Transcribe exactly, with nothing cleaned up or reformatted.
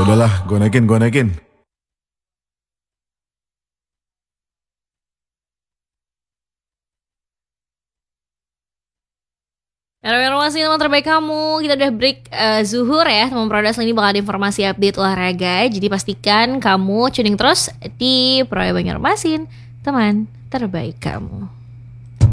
udahlah, gue naikin, gue naikin. Informasi teman terbaik kamu. Kita udah break uh, zuhur ya teman Prodas. Ini bakal ada informasi update olahraga. Jadi pastikan kamu tuning terus di Pro Banjarmasin, teman terbaik kamu.